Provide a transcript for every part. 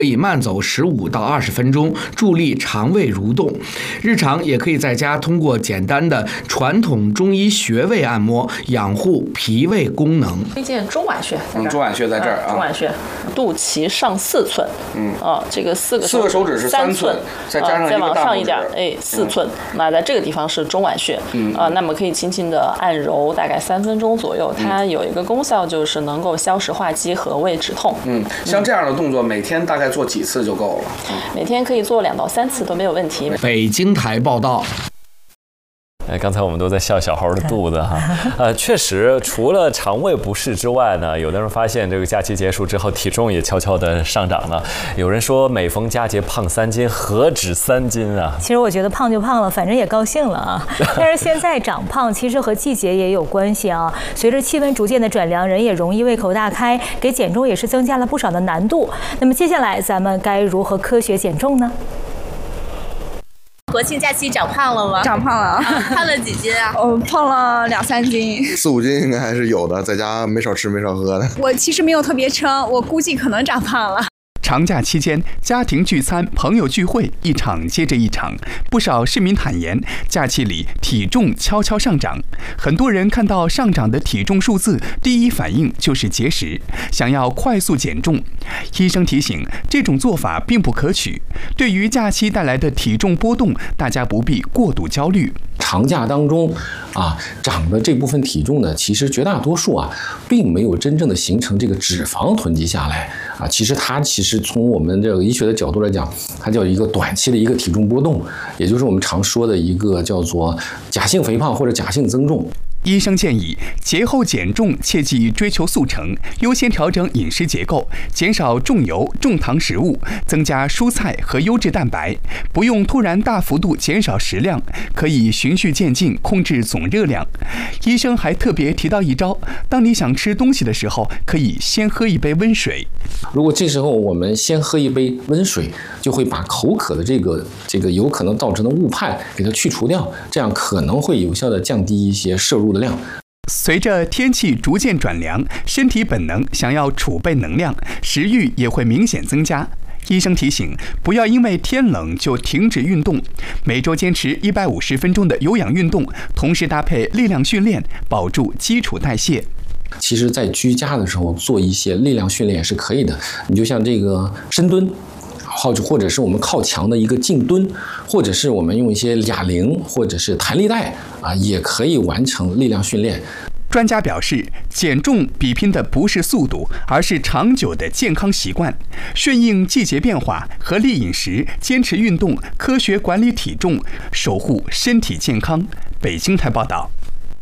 可以慢走15到20分钟，助力肠胃蠕动。日常也可以在家通过简单的传统中医穴位按摩，养护脾胃功能。 推荐中脘穴， 中脘穴在这儿啊。 中脘穴，肚脐上4寸，这个4个手指是3寸，再加上再往上一点， 哎 ，4寸。那在这个地方是中脘穴，那么可以轻轻的按揉，大概3分钟左右。它有一个功效就是能够消食化积和胃止痛。 像这样的动作，每天大概做几次就够了？ 每天可以做2到3次都没有问题。 北京台报道。 刚才我们都在笑小猴的肚子哈，确实，除了肠胃不适之外呢，有的人发现这个假期结束之后，体重也悄悄的上涨了。有人说每逢佳节胖3斤，何止3斤啊！ 其实我觉得胖就胖了，反正也高兴了啊。但是现在长胖其实和季节也有关系啊。随着气温逐渐的转凉，人也容易胃口大开，给减重也是增加了不少的难度。那么接下来咱们该如何科学减重呢？ 国庆假期长胖了吗？ 长胖了， 胖了几斤啊？ 胖了2、3斤 ，4、5斤应该还是有的，在家没少吃没少喝的。 我其实没有特别称，我估计可能长胖了。 长假期间，家庭聚餐、朋友聚会一场接着一场，不少市民坦言，假期里体重悄悄上涨。很多人看到上涨的体重数字，第一反应就是节食，想要快速减重。医生提醒，这种做法并不可取。对于假期带来的体重波动，大家不必过度焦虑。 长假当中长的这部分体重呢，其实绝大多数并没有真正的形成这个脂肪囤积下来其实从我们这个医学的角度来讲，它叫一个短期的一个体重波动，也就是我们常说的一个叫做假性肥胖或者假性增重。 医生建议，节后减重切忌追求速成，优先调整饮食结构，减少重油重糖食物，增加蔬菜和优质蛋白，不用突然大幅度减少食量，可以循序渐进控制总热量。医生还特别提到一招，当你想吃东西的时候，可以先喝一杯温水。 如果这时候我们先喝一杯温水，就会把口渴的这个有可能造成的误判给它去除掉，这样可能会有效的降低一些摄入的量。 随着天气逐渐转凉，身体本能想要储备能量，食欲也会明显增加。医生提醒，不要因为天冷就停止运动，每周坚持150分钟的有氧运动，同时搭配力量训练，保住基础代谢。 其实在居家的时候做一些力量训练也是可以的，你就像这个深蹲，或者是我们靠墙的一个静蹲，或者是我们用一些哑铃或者是弹力带也可以完成力量训练。 专家表示，减重比拼的不是速度，而是长久的健康习惯。顺应季节变化，合理饮食，坚持运动，科学管理体重，守护身体健康。北京台报道。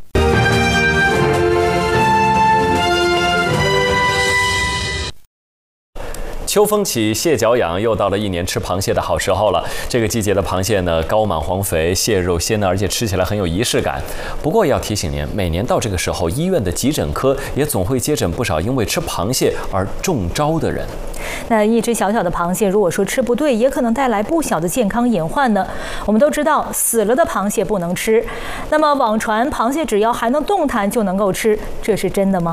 秋风起，蟹脚痒，又到了一年吃螃蟹的好时候了。这个季节的螃蟹呢，高满黄肥，蟹肉鲜嫩，而且吃起来很有仪式感。不过要提醒您，每年到这个时候，医院的急诊科也总会接诊不少因为吃螃蟹而中招的人。 那一只小小的螃蟹，如果说吃不对，也可能带来不小的健康隐患呢。我们都知道，死了的螃蟹不能吃。那么网传螃蟹只要还能动弹就能够吃，这是真的吗？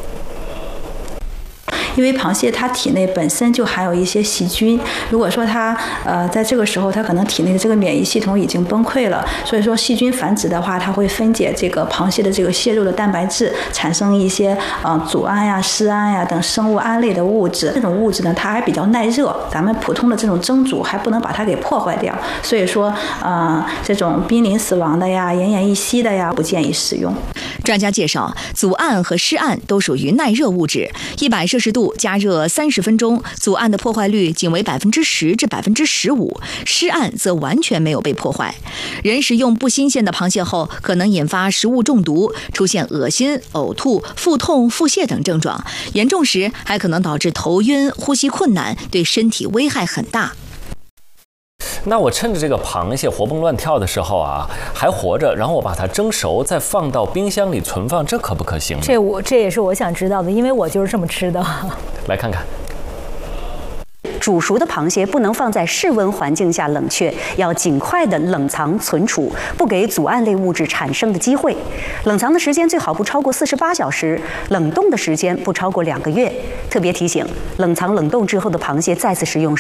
因为螃蟹它体内本身就含有一些细菌，如果说它在这个时候它可能体内的这个免疫系统已经崩溃了，所以说细菌繁殖的话，它会分解这个螃蟹的这个蟹肉的蛋白质，产生一些组胺呀、丝胺呀等生物胺类的物质。这种物质呢，它还比较耐热，咱们普通的这种蒸煮还不能把它给破坏掉，所以说这种濒临死亡的呀、奄奄一息的呀，不建议使用。 专家介绍，组胺和湿胺都属于耐热物质，100摄氏度加热30分钟，组胺的破坏率仅为10%至15%，湿胺则完全没有被破坏。人食用不新鲜的螃蟹后，可能引发食物中毒，出现恶心、呕吐、腹痛、腹泻等症状，严重时还可能导致头晕、呼吸困难，对身体危害很大。 那我趁着这个螃蟹活蹦乱跳的时候还活着，然后我把它蒸熟，再放到冰箱里存放，这可不可行呢？ 这也是我想知道的，因为我就是这么吃的。 来看看。 煮熟的螃蟹不能放在室温环境下冷却，要尽快的冷藏存储，不给组胺类物质产生的机会。冷藏的时间最好不超过48小时，冷冻的时间不超过2个月。特别提醒，冷藏冷冻之后的螃蟹再次食用